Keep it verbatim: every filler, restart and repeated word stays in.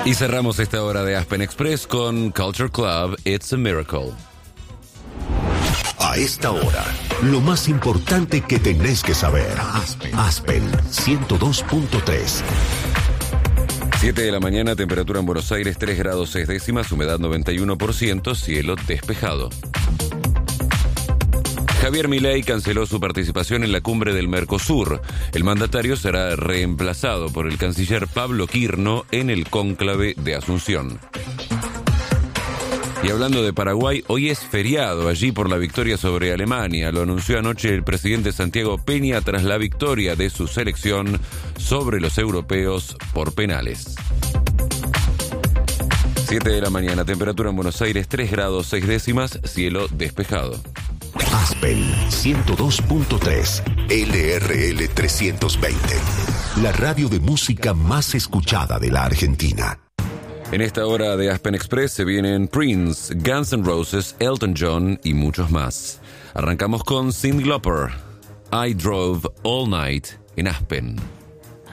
Y cerramos esta hora de Aspen Express con Culture Club, It's a Miracle. A esta hora, lo más importante que tenés que saber. Aspen, Aspen ciento dos punto tres. siete de la mañana, temperatura en Buenos Aires tres grados seis décimas, humedad noventa y uno por ciento, cielo despejado. Javier Milei canceló su participación en la cumbre del Mercosur. El mandatario será reemplazado por el canciller Pablo Quirno en el cónclave de Asunción. Y hablando de Paraguay, hoy es feriado allí por la victoria sobre Alemania. Lo anunció anoche el presidente Santiago Peña tras la victoria de su selección sobre los europeos por penales. siete de la mañana, temperatura en Buenos Aires tres grados seis décimas, cielo despejado. Aspen ciento dos punto tres, L R L trescientos veinte, la radio de música más escuchada de la Argentina. En esta hora de Aspen Express se vienen Prince, Guns N' Roses, Elton John y muchos más. Arrancamos con Cyndi Lauper, I Drove All Night en Aspen.